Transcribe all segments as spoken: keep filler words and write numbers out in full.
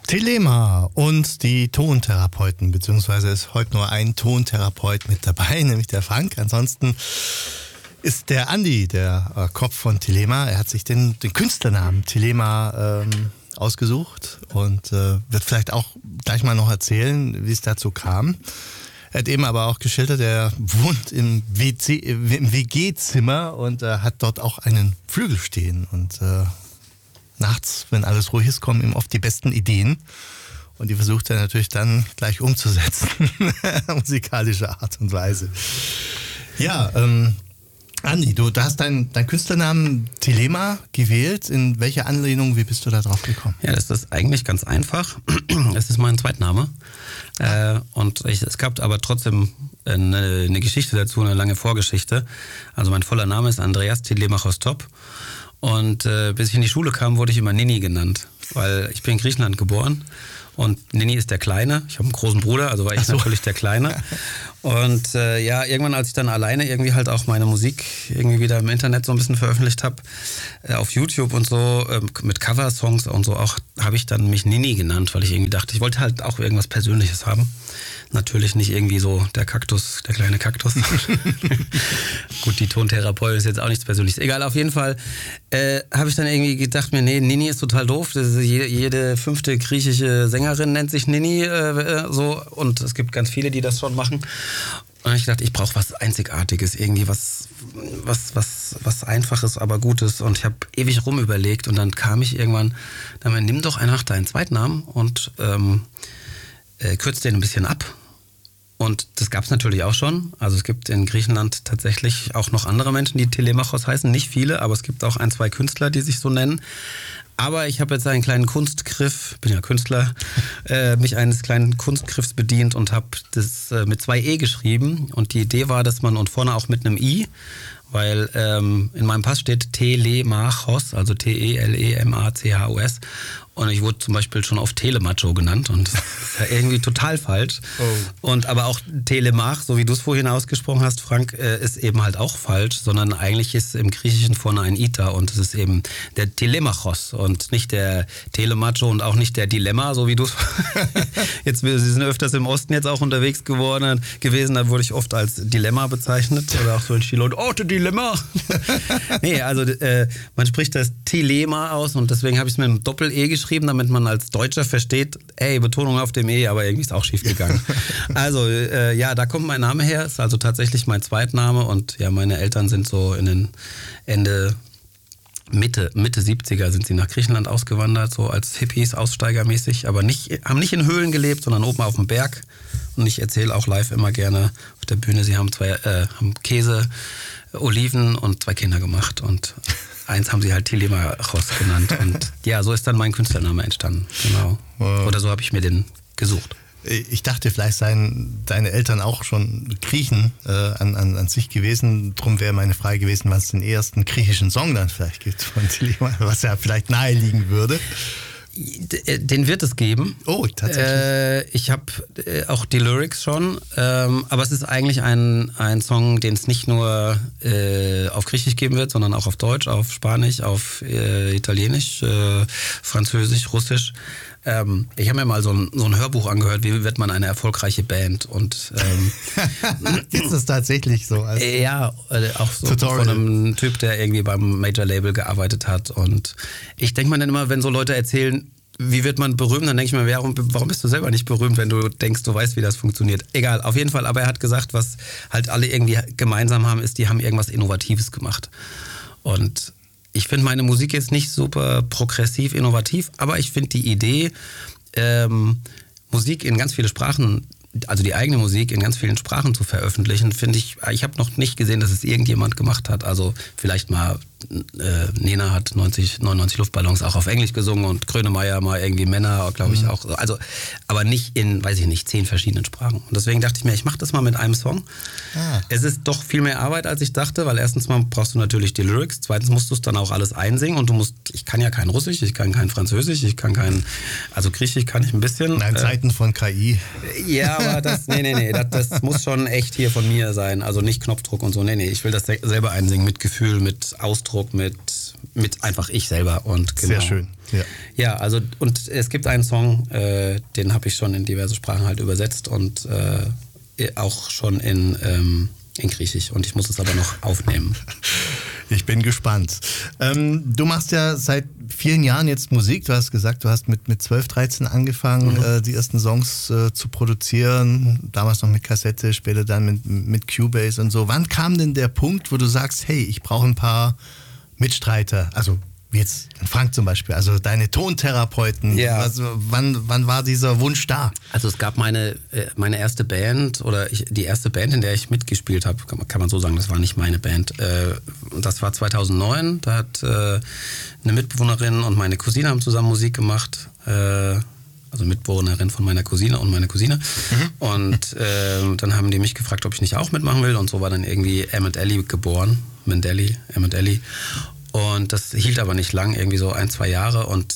Thelema und die Tontherapeuten, beziehungsweise ist heute nur ein Tontherapeut mit dabei, nämlich der Frank. Ansonsten ist der Andi der äh, Kopf von Thelema. Er hat sich den, den Künstlernamen Thelema ähm, ausgesucht und äh, wird vielleicht auch gleich mal noch erzählen, wie es dazu kam. Er hat eben aber auch geschildert, er wohnt im, W C, im W G-Zimmer und äh, hat dort auch einen Flügel stehen und äh, nachts, wenn alles ruhig ist, kommen ihm oft die besten Ideen und die versucht er natürlich dann gleich umzusetzen, musikalische Art und Weise. Ja, ähm, Andi, du, du hast deinen dein Künstlernamen Thelema gewählt. In welcher Anlehnung, wie bist du da drauf gekommen? Ja, das ist eigentlich ganz einfach. Es ist mein Zweitname. Äh, und ich, es gab aber trotzdem eine, eine Geschichte dazu, eine lange Vorgeschichte. Also mein voller Name ist Andreas Telemachos-Top. Und äh, bis ich in die Schule kam, wurde ich immer Nini genannt, weil ich bin in Griechenland geboren und Nini ist der Kleine. Ich habe einen großen Bruder, also war ich so. Natürlich der Kleine. Und äh, ja, irgendwann, als ich dann alleine irgendwie halt auch meine Musik irgendwie wieder im Internet so ein bisschen veröffentlicht habe, äh, auf YouTube und so, äh, mit Coversongs und so auch, habe ich dann mich Nini genannt, weil ich irgendwie dachte, ich wollte halt auch irgendwas Persönliches haben. Natürlich nicht irgendwie so der Kaktus, der kleine Kaktus. Gut, die Tontherapeutin ist jetzt auch nichts Persönliches. Egal, auf jeden Fall äh, habe ich dann irgendwie gedacht, mir, nee, Nini ist total doof. Das ist jede, jede fünfte griechische Sängerin nennt sich Nini äh, so und es gibt ganz viele, die das schon machen. Und ich dachte, ich brauche was Einzigartiges, irgendwie was, was, was, was Einfaches, aber Gutes. Und ich habe ewig rumüberlegt und dann kam ich irgendwann, dann meinte, nimm doch einfach deinen Zweitnamen und ähm, äh, kürz den ein bisschen ab. Und das gab es natürlich auch schon. Also es gibt in Griechenland tatsächlich auch noch andere Menschen, die Telemachos heißen. Nicht viele, aber es gibt auch ein, zwei Künstler, die sich so nennen. Aber ich habe jetzt einen kleinen Kunstgriff, bin ja Künstler, äh, mich eines kleinen Kunstgriffs bedient und habe das äh, mit zwei E geschrieben. Und die Idee war, dass man, und vorne auch mit einem I, weil ähm, in meinem Pass steht Telemachos, also T E L E M A C H O S. Und ich wurde zum Beispiel schon auf Telemacho genannt und das ist ja irgendwie total falsch. Oh. Und aber auch Telemach, so wie du es vorhin ausgesprochen hast, Frank, äh, ist eben halt auch falsch, sondern eigentlich ist im Griechischen vorne ein Ita und es ist eben der Telemachos und nicht der Telemacho und auch nicht der Dilemma, so wie du es jetzt, wir sind öfters im Osten jetzt auch unterwegs geworden, gewesen, da wurde ich oft als Dilemma bezeichnet oder auch so in Chile und oh, der Dilemma. Nee, also äh, man spricht das Telema aus und deswegen habe ich es mit einem Doppel-E geschrieben, damit man als Deutscher versteht, ey, Betonung auf dem E, aber irgendwie ist auch schief gegangen. Also, äh, ja, da kommt mein Name her, ist also tatsächlich mein Zweitname und ja, meine Eltern sind so in den Ende, Mitte, Mitte siebziger sind sie nach Griechenland ausgewandert, so als Hippies, aussteigermäßig, aber nicht, haben nicht in Höhlen gelebt, sondern oben auf dem Berg und ich erzähle auch live immer gerne auf der Bühne, sie haben zwei, äh, haben Käse, Oliven und zwei Kinder gemacht und eins haben sie halt Telemachos genannt und ja, so ist dann mein Künstlername entstanden, genau. Wow. Oder so habe ich mir den gesucht. Ich dachte, vielleicht seien deine Eltern auch schon Griechen äh, an, an, an sich gewesen. Drum wäre meine Frage gewesen, was es den ersten griechischen Song dann vielleicht gibt von Thelema, was ja vielleicht naheliegen würde. Den wird es geben. Oh, tatsächlich. Äh, ich habe äh, auch die Lyrics schon, ähm, aber es ist eigentlich ein, ein Song, den es nicht nur äh, auf Griechisch geben wird, sondern auch auf Deutsch, auf Spanisch, auf äh, Italienisch, äh, Französisch, Russisch. Ähm, ich habe mir mal so ein, so ein Hörbuch angehört, wie wird man eine erfolgreiche Band und ähm, ist das tatsächlich so? Als ja, äh, auch so Tutorial. Von einem Typ, der irgendwie beim Major Label gearbeitet hat und ich denke mir dann immer, wenn so Leute erzählen, wie wird man berühmt, dann denke ich mir, warum, warum bist du selber nicht berühmt, wenn du denkst, du weißt, wie das funktioniert. Egal, auf jeden Fall, aber er hat gesagt, was halt alle irgendwie gemeinsam haben, ist, die haben irgendwas Innovatives gemacht und ich finde meine Musik jetzt nicht super progressiv, innovativ, aber ich finde die Idee, ähm, Musik in ganz viele Sprachen, also die eigene Musik in ganz vielen Sprachen zu veröffentlichen, finde ich, ich habe noch nicht gesehen, dass es irgendjemand gemacht hat. Also vielleicht mal äh, Nena hat neunzig, neunundneunzig Luftballons auch auf Englisch gesungen und Grönemeyer mal irgendwie Männer, glaube ich, mhm. auch. Also, aber nicht in, weiß ich nicht, zehn verschiedenen Sprachen. Und deswegen dachte ich mir, ich mache das mal mit einem Song. Ah. Es ist doch viel mehr Arbeit, als ich dachte, weil erstens mal brauchst du natürlich die Lyrics, zweitens musst du es dann auch alles einsingen und du musst, ich kann ja kein Russisch, ich kann kein Französisch, ich kann kein, also Griechisch kann ich ein bisschen. In Zeiten äh, von K I. Ja, aber das, nee, nee, nee, das, das muss schon echt hier von mir sein. Also nicht Knopfdruck und so. Nee, nee, ich will das selber einsingen mit Gefühl, mit Ausdruck, mit, mit einfach ich selber. Und genau. Sehr schön. Ja. Ja, also und es gibt einen Song, äh, den habe ich schon in diverse Sprachen halt übersetzt und äh, auch schon in, ähm, in Griechisch. Und ich muss es aber noch aufnehmen. Ich bin gespannt. Ähm, du machst ja seit vielen Jahren jetzt Musik. Du hast gesagt, du hast mit, mit zwölf, dreizehn angefangen, mhm. äh, die ersten Songs äh, zu produzieren. Damals noch mit Kassette, später dann mit, mit Cubase und so. Wann kam denn der Punkt, wo du sagst, hey, ich brauche ein paar Mitstreiter? Also wie jetzt Frank zum Beispiel, also deine Tontherapeuten. Ja. Also, wann, wann war dieser Wunsch da? Also es gab meine, meine erste Band oder ich, die erste Band, in der ich mitgespielt habe, kann man so sagen, das war nicht meine Band. Das war zweitausendneun, da hat eine Mitbewohnerin und meine Cousine haben zusammen Musik gemacht. Also Mitbewohnerin von meiner Cousine und meine Cousine. Mhm. Und äh, dann haben die mich gefragt, ob ich nicht auch mitmachen will. Und so war dann irgendwie Emmett Ellie geboren. Mendelli, Emmett Ellie. Und das hielt aber nicht lang, irgendwie so ein, zwei Jahre. Und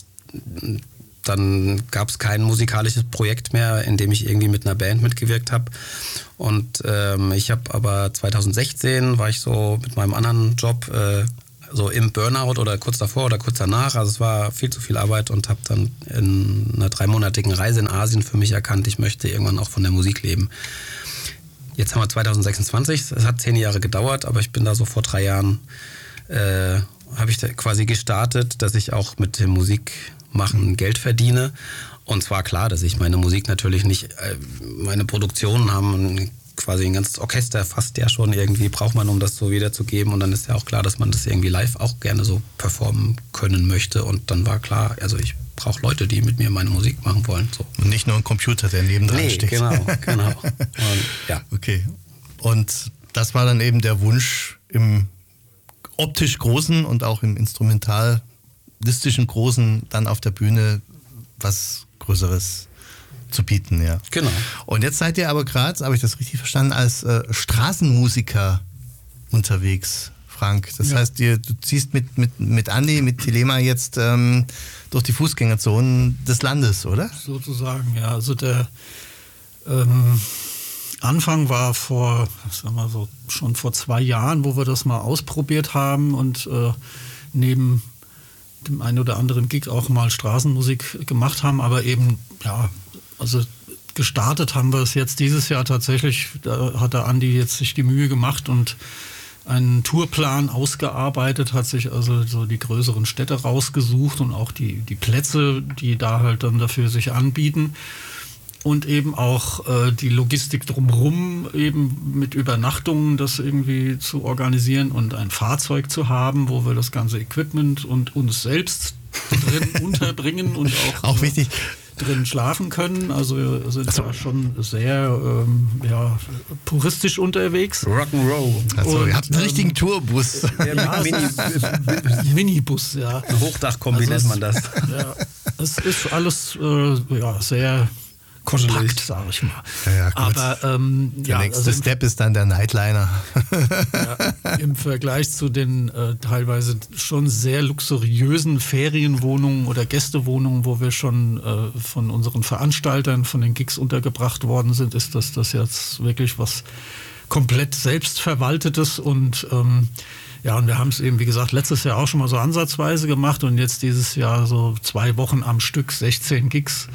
dann gab es kein musikalisches Projekt mehr, in dem ich irgendwie mit einer Band mitgewirkt habe. Und ähm, ich habe aber zweitausendsechzehn war ich so mit meinem anderen Job äh, so im Burnout oder kurz davor oder kurz danach. Also es war viel zu viel Arbeit und habe dann in einer dreimonatigen Reise in Asien für mich erkannt, ich möchte irgendwann auch von der Musik leben. Jetzt haben wir zweitausendsechsundzwanzig, es hat zehn Jahre gedauert, aber ich bin da so vor drei Jahren, äh, habe ich da quasi gestartet, dass ich auch mit dem Musikmachen Geld verdiene. Und zwar klar, dass ich meine Musik natürlich nicht, äh, meine Produktionen haben quasi ein ganzes Orchester fast ja schon irgendwie, braucht man, um das so wiederzugeben. Und dann ist ja auch klar, dass man das irgendwie live auch gerne so performen können möchte. Und dann war klar, also ich brauche Leute, die mit mir meine Musik machen wollen. So. Und nicht nur ein Computer, der nebendran nee, steht. genau, genau. Und, ja. Okay. Und das war dann eben der Wunsch, im optisch Großen und auch im instrumentalistischen Großen dann auf der Bühne was Größeres zu bieten, ja. Genau. Und jetzt seid ihr aber gerade, habe ich das richtig verstanden, als äh, Straßenmusiker unterwegs, Frank. Das ja. heißt, ihr, du ziehst mit, mit, mit Andi, mit Thelema jetzt ähm, durch die Fußgängerzonen des Landes, oder? Sozusagen, ja. Also der ähm, Anfang war vor, sagen wir so, schon vor zwei Jahren, wo wir das mal ausprobiert haben und äh, neben dem einen oder anderen Gig auch mal Straßenmusik gemacht haben, aber eben, ja, also gestartet haben wir es jetzt dieses Jahr tatsächlich, da hat der Andi jetzt sich die Mühe gemacht und einen Tourplan ausgearbeitet, hat sich also so die größeren Städte rausgesucht und auch die, die Plätze, die da halt dann dafür sich anbieten. Und eben auch äh, die Logistik drumherum, eben mit Übernachtungen das irgendwie zu organisieren und ein Fahrzeug zu haben, wo wir das ganze Equipment und uns selbst drin unterbringen und auch, auch wichtig. Äh, drin schlafen können. Also wir sind also, da schon sehr ähm, ja, puristisch unterwegs. Rock'n'Roll. Also ihr habt einen ähm, richtigen Tourbus. Ja, Mini, Minibus, ja. Ein Hochdachkombi also nennt man das. Ja, es ist alles äh, ja, sehr kompakt, sage ich mal. Ja, ja, aber ähm, der ja, nächste also Step ist dann der Nightliner. Ja, im Vergleich zu den äh, teilweise schon sehr luxuriösen Ferienwohnungen oder Gästewohnungen, wo wir schon äh, von unseren Veranstaltern, von den Gigs untergebracht worden sind, ist das, das jetzt wirklich was komplett selbstverwaltetes und ähm, ja, und wir haben es eben, wie gesagt, letztes Jahr auch schon mal so ansatzweise gemacht und jetzt dieses Jahr so zwei Wochen am Stück, sechzehn Gigs.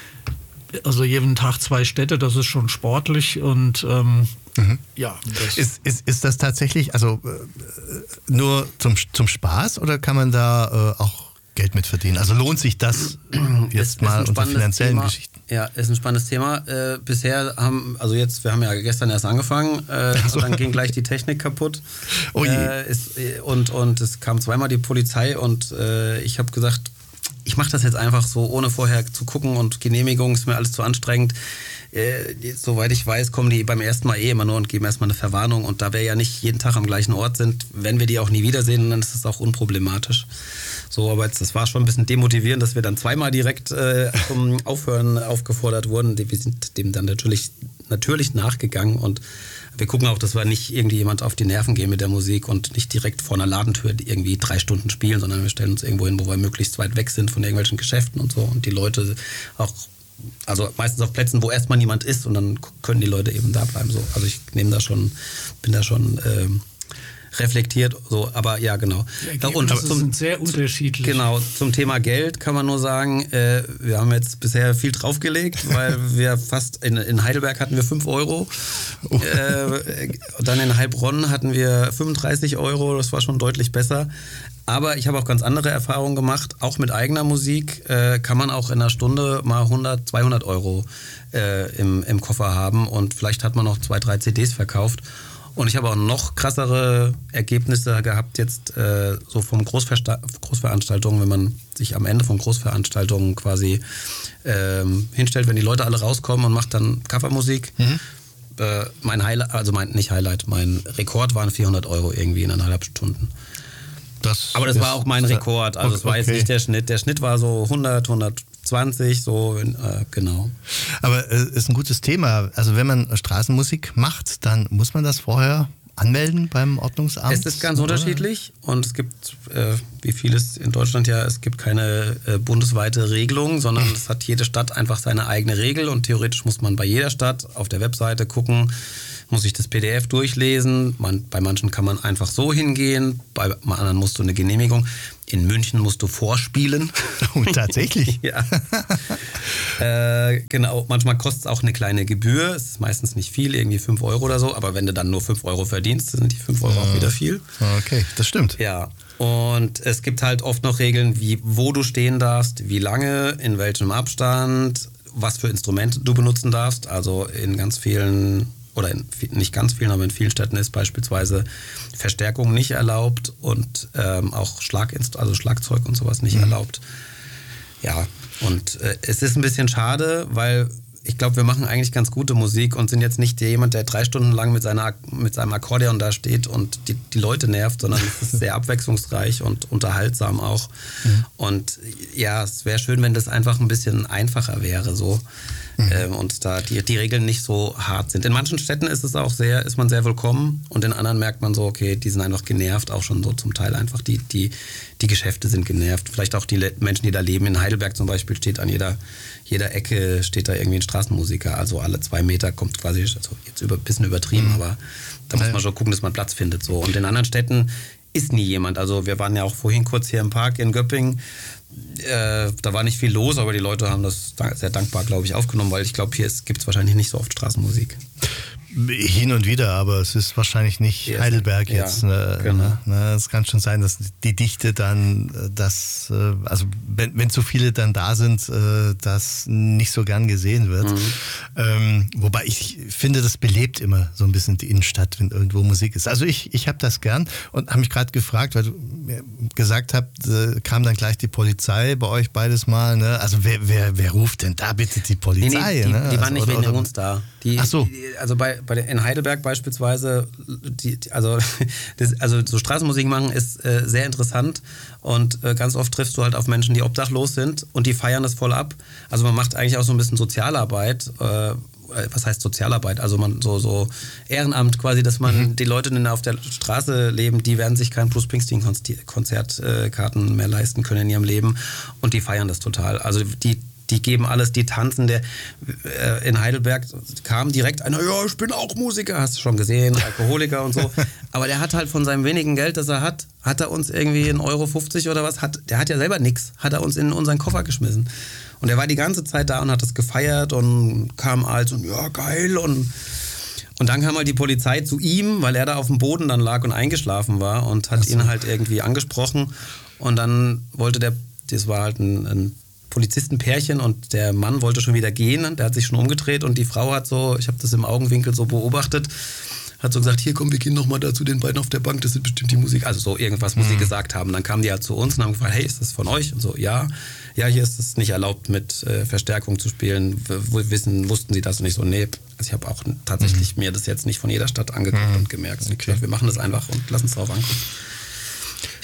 Also jeden Tag zwei Städte, das ist schon sportlich und ähm, mhm. ja. Das ist, ist, ist das tatsächlich also äh, nur zum, zum Spaß oder kann man da äh, auch Geld mit verdienen? Also lohnt sich das jetzt ist, mal ist unter finanziellen Thema. Geschichten? Ja, ist ein spannendes Thema. Äh, bisher haben, also jetzt, wir haben ja gestern erst angefangen äh, so. Und dann ging gleich die Technik kaputt. Oh je. Äh, ist, und, und es kam zweimal die Polizei und äh, ich habe gesagt, ich mache das jetzt einfach so, ohne vorher zu gucken und Genehmigung, ist mir alles zu anstrengend. Äh, soweit ich weiß, kommen die beim ersten Mal eh immer nur und geben erstmal eine Verwarnung. Und da wir ja nicht jeden Tag am gleichen Ort sind, wenn wir die auch nie wiedersehen, dann ist das auch unproblematisch. So, aber jetzt, das war schon ein bisschen demotivierend, dass wir dann zweimal direkt äh, zum Aufhören aufgefordert wurden. Wir sind dem dann natürlich, natürlich nachgegangen und wir gucken auch, dass wir nicht irgendwie jemand auf die Nerven gehen mit der Musik und nicht direkt vor einer Ladentür irgendwie drei Stunden spielen, sondern wir stellen uns irgendwo hin, wo wir möglichst weit weg sind von irgendwelchen Geschäften und so und die Leute auch also meistens auf Plätzen, wo erstmal niemand ist und dann können die Leute eben da bleiben. So. Also ich nehme da schon, bin da schon ähm, reflektiert, so, aber ja, genau. Die und zum, sind sehr unterschiedlich. Genau, zum Thema Geld kann man nur sagen, äh, wir haben jetzt bisher viel draufgelegt, weil wir fast, in, in Heidelberg hatten wir fünf Euro, oh. äh, dann in Heilbronn hatten wir fünfunddreißig Euro, das war schon deutlich besser. Aber ich habe auch ganz andere Erfahrungen gemacht, auch mit eigener Musik äh, kann man auch in einer Stunde mal hundert, zweihundert Euro äh, im, im Koffer haben und vielleicht hat man noch zwei, drei C Ds verkauft. Und ich habe auch noch krassere Ergebnisse gehabt jetzt äh, so vom Großversta- Großveranstaltungen, wenn man sich am Ende von Großveranstaltungen quasi ähm, hinstellt, wenn die Leute alle rauskommen und macht dann Covermusik. Mhm. Äh, mein Highlight, also mein, nicht Highlight, mein Rekord waren vierhundert Euro irgendwie in eineinhalb Stunden. Das Aber das war auch mein Rekord, also es okay. war jetzt nicht der Schnitt. Der Schnitt war so hundert, hundertzwanzig, so äh, genau. Aber es äh, ist ein gutes Thema. Also wenn man Straßenmusik macht, dann muss man das vorher anmelden beim Ordnungsamt? Es ist ganz oder? unterschiedlich und es gibt, äh, wie vieles in Deutschland ja, es gibt keine äh, bundesweite Regelung, sondern es hat jede Stadt einfach seine eigene Regel und theoretisch muss man bei jeder Stadt auf der Webseite gucken, muss ich das P D F durchlesen. Man, bei manchen kann man einfach so hingehen, bei anderen musst du eine Genehmigung. In München musst du vorspielen. Oh, tatsächlich? Ja. äh, genau, manchmal kostet es auch eine kleine Gebühr. Es ist meistens nicht viel, irgendwie fünf Euro oder so. Aber wenn du dann nur fünf Euro verdienst, sind die fünf Euro auch wieder viel. Okay, das stimmt. Ja. Und es gibt halt oft noch Regeln, wie wo du stehen darfst, wie lange, in welchem Abstand, was für Instrumente du benutzen darfst. Also in ganz vielen... oder in, nicht ganz vielen, aber in vielen Städten ist beispielsweise Verstärkung nicht erlaubt und ähm, auch Schlag, also Schlagzeug und sowas nicht mhm. erlaubt. Ja, und äh, es ist ein bisschen schade, weil ich glaube, wir machen eigentlich ganz gute Musik und sind jetzt nicht jemand, der drei Stunden lang mit, seiner, mit seinem Akkordeon da steht und die, die Leute nervt, sondern es ist sehr abwechslungsreich und unterhaltsam auch. Mhm. Und ja, es wäre schön, wenn das einfach ein bisschen einfacher wäre so. Mhm. Ähm, und da die, die Regeln nicht so hart sind. In manchen Städten ist es auch sehr, ist man sehr willkommen und in anderen merkt man so, okay, die sind einfach genervt, auch schon so zum Teil einfach, die, die, die Geschäfte sind genervt. Vielleicht auch die Le- Menschen, die da leben. In Heidelberg zum Beispiel steht an jeder, jeder Ecke steht da irgendwie ein Straßenmusiker, also alle zwei Meter kommt quasi, also jetzt ein bisschen übertrieben, mhm. aber da muss man schon gucken, dass man Platz findet. So. Und in anderen Städten ist nie jemand. Also wir waren ja auch vorhin kurz hier im Park in Göppingen. Äh, da war nicht viel los, aber die Leute haben das sehr dankbar, glaube ich, aufgenommen, weil ich glaube, hier gibt es wahrscheinlich nicht so oft Straßenmusik. Hin und wieder, aber es ist wahrscheinlich nicht ja, Heidelberg ja, jetzt. Ne, genau. ne, es kann schon sein, dass die Dichte dann, das, also wenn, wenn zu viele dann da sind, das nicht so gern gesehen wird. Mhm. Ähm, wobei ich finde, das belebt immer so ein bisschen die Innenstadt, wenn irgendwo Musik ist. Also ich, ich habe das gern und habe mich gerade gefragt, weil du gesagt habt, kam dann gleich die Polizei bei euch beides mal. Ne? Also wer, wer, wer ruft denn da bitte die Polizei? Nee, nee, die, ne? die waren also, nicht oder, wegen oder, uns da. Die, Ach so. Die, also bei, bei der, in Heidelberg beispielsweise, die, die, also, das, also so Straßenmusik machen ist äh, sehr interessant und äh, ganz oft triffst du halt auf Menschen, die obdachlos sind und die feiern das voll ab. Also man macht eigentlich auch so ein bisschen Sozialarbeit. Äh, was heißt Sozialarbeit? Also man so, so Ehrenamt quasi, dass man mhm. die Leute, die auf der Straße leben, die werden sich kein Bruce Springsteen-Konzertkarten mehr leisten können in ihrem Leben und die feiern das total. Also die Die geben alles, die tanzen. Der, äh, in Heidelberg kam direkt einer, ja, ich bin auch Musiker, hast du schon gesehen, Alkoholiker und so. Aber der hat halt von seinem wenigen Geld, das er hat, hat er uns irgendwie einen Euro fünfzig oder was, hat, der hat ja selber nichts, hat er uns in unseren Koffer geschmissen. Und er war die ganze Zeit da und hat das gefeiert und kam als und ja, geil. Und, und dann kam halt die Polizei zu ihm, weil er da auf dem Boden dann lag und eingeschlafen war und hat so. ihn halt irgendwie angesprochen. Und dann wollte der, das war halt ein, ein Polizistenpärchen und der Mann wollte schon wieder gehen, der hat sich schon umgedreht und die Frau hat so, ich habe das im Augenwinkel so beobachtet, hat so gesagt, hier komm, wir gehen nochmal da zu den beiden auf der Bank, das sind bestimmt die Musik, also so irgendwas, was mhm. sie gesagt haben. Dann kamen die halt zu uns und haben gefragt, hey, ist das von euch? Und so, ja, ja, hier ist es nicht erlaubt, mit äh, Verstärkung zu spielen. W- wissen, wussten sie das? Und ich so, nee, also ich habe auch tatsächlich mhm. mir das jetzt nicht von jeder Stadt angeguckt mhm. und gemerkt. Und okay. ich gesagt, wir machen das einfach und lassen es drauf angucken.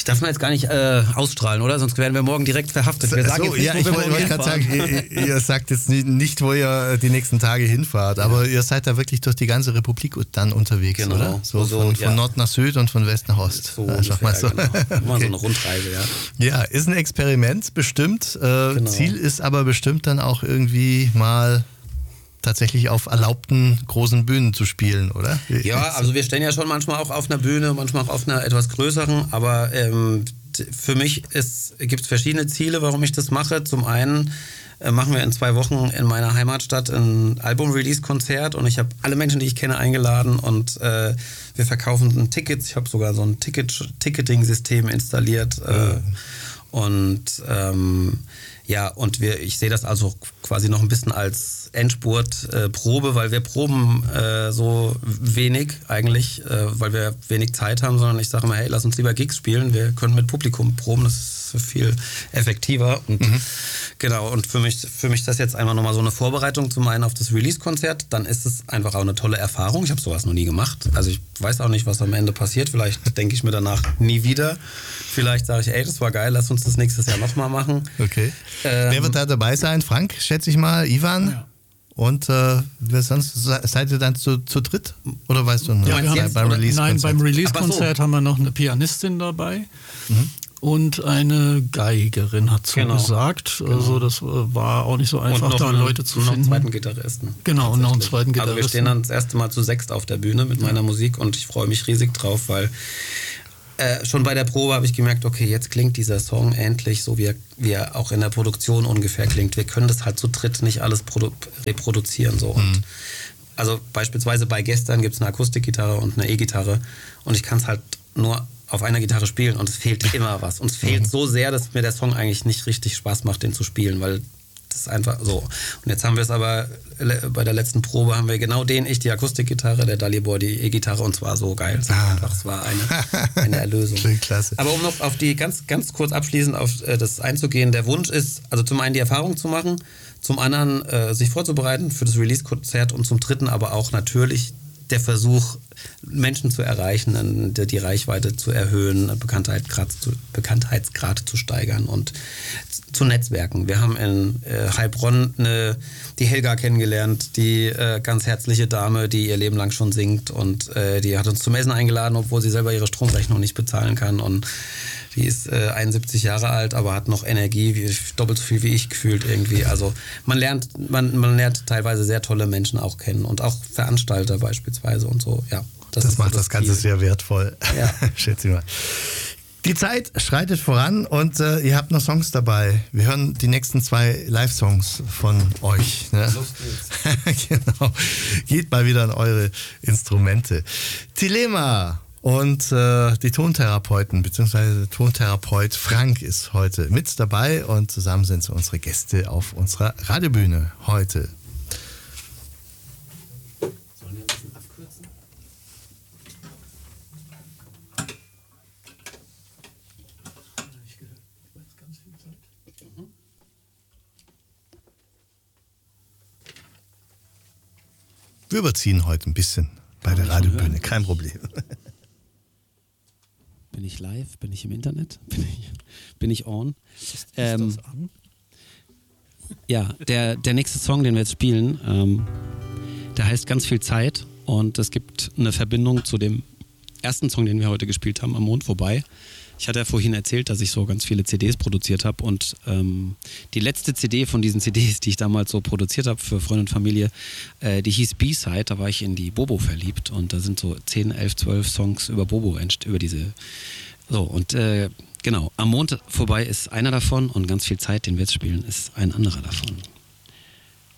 darf man jetzt gar nicht äh, ausstrahlen, oder? Sonst werden wir morgen direkt verhaftet. Wir sagen so, jetzt nicht, ja, wo ich wir wollte morgen gerade sagen, hinfahren. ihr, ihr sagt jetzt nicht, nicht, wo ihr die nächsten Tage hinfahrt, aber ihr seid da wirklich durch die ganze Republik dann unterwegs, Genau. oder? So Also, von, von ja. Nord nach Süd und von West nach Ost. So Einfach mal so. ungefähr, genau. Immer Okay. so eine Rundreise, ja. Ja, ist ein Experiment bestimmt. Äh, Genau. Ziel ist aber bestimmt dann auch irgendwie mal tatsächlich auf erlaubten großen Bühnen zu spielen, oder? Ja, also wir stehen ja schon manchmal auch auf einer Bühne, manchmal auch auf einer etwas größeren, aber ähm, für mich gibt es verschiedene Ziele, warum ich das mache. Zum einen äh, machen wir in zwei Wochen in meiner Heimatstadt ein Album-Release-Konzert und ich habe alle Menschen, die ich kenne, eingeladen und äh, wir verkaufen Tickets. Ich habe sogar so ein Ticket- Ticketing-System installiert äh, und ähm, ja, und wir, ich sehe das also quasi noch ein bisschen als Endspurt-Probe, äh, weil wir proben äh, so wenig eigentlich, äh, weil wir wenig Zeit haben, sondern ich sage immer, hey, lass uns lieber Gigs spielen, wir können mit Publikum proben, das ist viel effektiver. Und mhm. genau, und für mich, für mich ist das jetzt einfach nochmal so eine Vorbereitung zum einen auf das Release-Konzert, dann ist es einfach auch eine tolle Erfahrung, ich habe sowas noch nie gemacht, also ich weiß auch nicht, was am Ende passiert, vielleicht denke ich mir danach nie wieder, vielleicht sage ich, ey, das war geil, lass uns das nächstes Jahr nochmal machen. Okay. Ähm, Wer wird da dabei sein? Frank, schätze ich mal, Ivan? Ja. Und äh, wer sonst, seid ihr dann zu, zu dritt? Oder weißt du noch? Ja, wir haben, jetzt, beim oder? Release nein, beim Release-Konzert so. haben wir noch eine Pianistin dabei. Mhm. Und eine Geigerin hat Genau. zugesagt. Genau. Also das war auch nicht so und einfach, noch da einen, Leute zu noch einen finden. zweiten Gitarristen. Genau, und noch einen Tatsächlich. zweiten Also wir Gitarristen. stehen dann das erste Mal zu sechst auf der Bühne mit meiner Musik und ich freue mich riesig drauf, weil äh, schon bei der Probe habe ich gemerkt, okay, jetzt klingt dieser Song endlich so, wie er, wie er auch in der Produktion ungefähr klingt. Wir können das halt zu dritt nicht alles produ- reproduzieren. So. Und also beispielsweise bei Gestern gibt es eine Akustikgitarre und eine E-Gitarre und ich kann es halt nur auf einer Gitarre spielen und es fehlt immer was. Und es fehlt mhm. so sehr, dass mir der Song eigentlich nicht richtig Spaß macht, den zu spielen, weil das ist einfach so. Und jetzt haben wir es aber, bei der letzten Probe haben wir genau den, ich die Akustikgitarre, der Dalibor die E-Gitarre und zwar so geil. Es war, einfach, es war eine, eine Erlösung. Schön, klasse. Aber um noch auf die, ganz, ganz kurz abschließend auf äh, das einzugehen, der Wunsch ist, also zum einen die Erfahrung zu machen, zum anderen äh, sich vorzubereiten für das Release-Konzert und zum dritten aber auch natürlich der Versuch, Menschen zu erreichen, die, die Reichweite zu erhöhen, Bekanntheitsgrad zu, Bekanntheitsgrad zu steigern und zu netzwerken. Wir haben in äh, Heilbronn eine, die Helga kennengelernt, die äh, ganz herzliche Dame, die ihr Leben lang schon singt und äh, die hat uns zum Essen eingeladen, obwohl sie selber ihre Stromrechnung nicht bezahlen kann und die ist äh, einundsiebzig Jahre alt, aber hat noch Energie, wie, doppelt so viel wie ich gefühlt irgendwie. Also man lernt, man, man lernt teilweise sehr tolle Menschen auch kennen und auch Veranstalter beispielsweise und so. Ja, das das macht so das Ganze Ziel. sehr wertvoll. Ja. Schätze ich mal. Die Zeit schreitet voran und äh, ihr habt noch Songs dabei. Wir hören die nächsten zwei Live-Songs von euch. Ne? Los geht's. Genau. Geht mal wieder an eure Instrumente. Thelema und äh, die Tontherapeuten, beziehungsweise Tontherapeut Frank ist heute mit dabei und zusammen sind sie unsere Gäste auf unserer Radiobühne heute. Sollen wir ein bisschen abkürzen? Wir überziehen heute ein bisschen bei der Radiobühne, kein Problem. Bin ich live? Bin ich im Internet? Bin ich, bin ich on? Ist Ähm, das an? ja, der, der nächste Song, den wir jetzt spielen, ähm, der heißt Ganz viel Zeit und es gibt eine Verbindung zu dem ersten Song, den wir heute gespielt haben, Am Mond vorbei. Ich hatte ja vorhin erzählt, dass ich so ganz viele C Ds produziert habe und ähm, die letzte C D von diesen C Ds, die ich damals so produziert habe für Freunde und Familie, äh, die hieß B-Side, da war ich in die Bobo verliebt und da sind so zehn, elf, zwölf Songs über Bobo, über diese, so und äh, genau, Am Mond vorbei ist einer davon und Ganz viel Zeit, den wir jetzt spielen, ist ein anderer davon.